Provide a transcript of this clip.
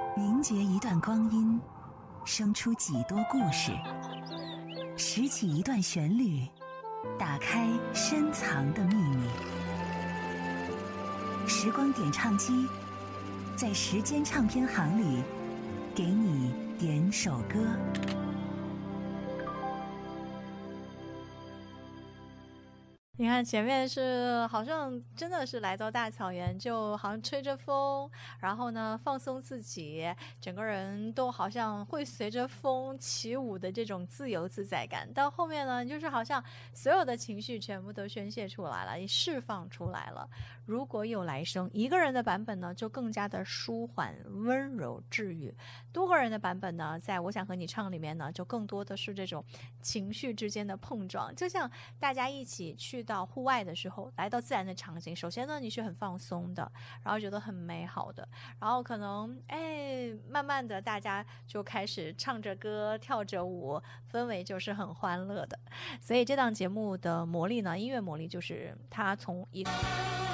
凝结一段光阴，生出几多故事，拾起一段旋律，打开深藏的秘密。时光点唱机，在时间唱片行里，给你点首歌。 你看前面是好像真的是来到大草原，就好像吹着风，然后呢放松自己，整个人都好像会随着风起舞的这种自由自在感。到后面呢，就是好像所有的情绪全部都宣泄出来了，也释放出来了。如果有来生，一个人的版本呢就更加的舒缓、温柔、治愈；多个人的版本呢，在我想和你唱里面呢，就更多的是这种情绪之间的碰撞，就像大家一起去到户外的时候，来到自然的场景，首先呢你是很放松的，然后觉得很美好的，然后可能慢慢的大家就开始唱着歌跳着舞，氛围就是很欢乐的。所以这档节目的魔力呢，音乐魔力就是它从一